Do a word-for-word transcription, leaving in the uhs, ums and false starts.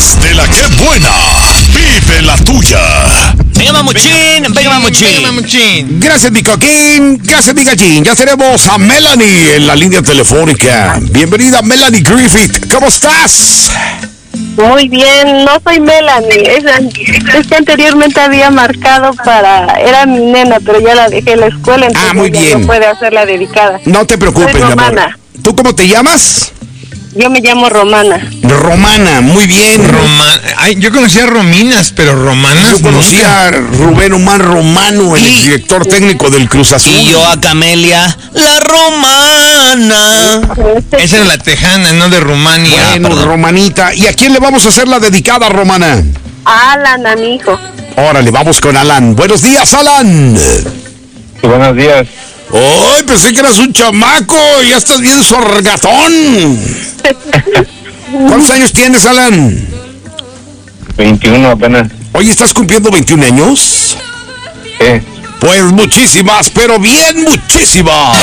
podcast de La Que Buena. Vive la tuya. Venga, mamuchín, venga, mamuchín. Venga, mamuchín. Gracias, mi coquín. Gracias, mi gallín. Ya tenemos a Melanie en la línea telefónica. Bienvenida, Melanie Griffith. ¿Cómo estás? Muy bien, no soy Melanie, es, es que anteriormente había marcado para, era mi nena, pero ya la dejé en la escuela, entonces Ah, muy ya bien. no puede hacerla dedicada. No te preocupes, Soy mi amor. Romana. ¿Tú cómo te llamas? Yo me llamo Romana. Romana, muy bien. Roma... Ay, yo conocía Rominas, pero Romanas Yo conocí a Rubén Humán Romano, el Y- director técnico del Cruz Azul. Y yo a Camelia, la romana. Esa era la tejana, no de Rumania. Bueno, perdón. Romanita. ¿Y a quién le vamos a hacer la dedicada, Romana? Alan, a mi hijo. Órale, vamos con Alan. Buenos días, Alan. Buenos días. ¡Ay, pensé que eras un chamaco! ¡Ya estás bien sorgatón! ¿Cuántos años tienes, Alan? veintiuno apenas. Oye, ¿estás cumpliendo veintiún años? Sí. Pues muchísimas, pero bien muchísimas.